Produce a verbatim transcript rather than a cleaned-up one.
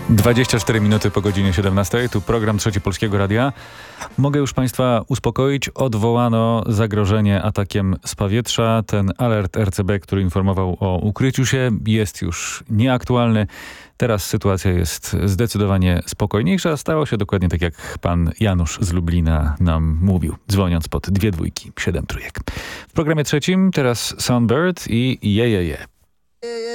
dwadzieścia cztery minuty po godzinie siedemnastej. Tu program Trzeci Polskiego Radia. Mogę już Państwa uspokoić. Odwołano zagrożenie atakiem z powietrza. Ten alert R C B, który informował o ukryciu się, jest już nieaktualny. Teraz sytuacja jest zdecydowanie spokojniejsza. Stało się dokładnie tak, jak pan Janusz z Lublina nam mówił, dzwoniąc pod dwie dwójki, siedem trójek. W programie trzecim teraz Soundbird i Je, Je, Je.